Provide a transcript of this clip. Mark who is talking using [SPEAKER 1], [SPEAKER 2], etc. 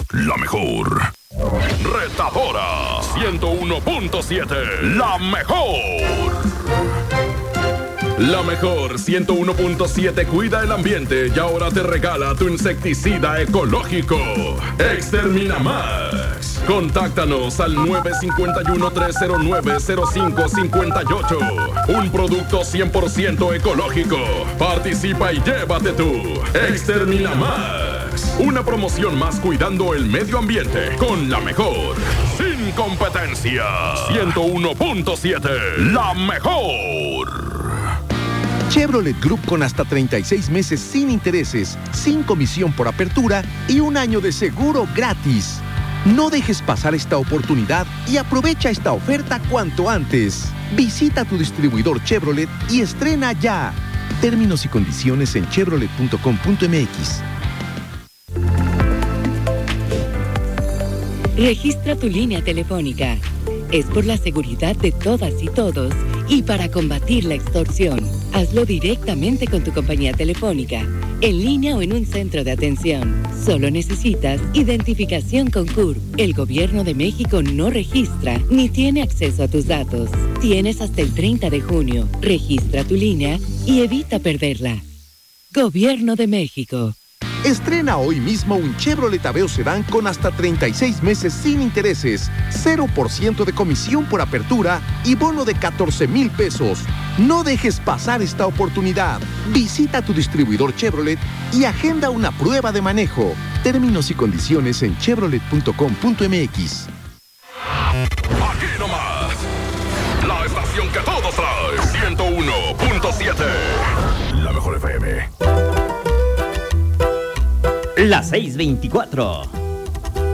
[SPEAKER 1] la mejor. Retadora 101.7, la mejor. La mejor 101.7 cuida el ambiente y ahora te regala tu insecticida ecológico. Exterminamax. Contáctanos al 951-309-0558. Un producto 100% ecológico. Participa y llévate tu Exterminamax. Una promoción más cuidando el medio ambiente con la mejor. Sin competencia. 101.7, la mejor.
[SPEAKER 2] Chevrolet Group con hasta 36 meses sin intereses, sin comisión por apertura y un año de seguro gratis. No dejes pasar esta oportunidad y aprovecha esta oferta cuanto antes. Visita tu distribuidor Chevrolet y estrena ya. Términos y condiciones en chevrolet.com.mx.
[SPEAKER 3] Registra tu línea telefónica. Es por la seguridad de todas y todos y para combatir la extorsión. Hazlo directamente con tu compañía telefónica, en línea o en un centro de atención. Solo necesitas identificación con CURP. El Gobierno de México no registra ni tiene acceso a tus datos. Tienes hasta el 30 de junio. Registra tu línea y evita perderla. Gobierno de México.
[SPEAKER 2] Estrena hoy mismo un Chevrolet Aveo Sedán con hasta 36 meses sin intereses, 0% de comisión por apertura y bono de 14,000 pesos. No dejes pasar esta oportunidad. Visita tu distribuidor Chevrolet y agenda una prueba de manejo. Términos y condiciones en chevrolet.com.mx.
[SPEAKER 1] Aquí nomás, la estación que todos trae, 101.7, la mejor FM.
[SPEAKER 4] Las 6:24.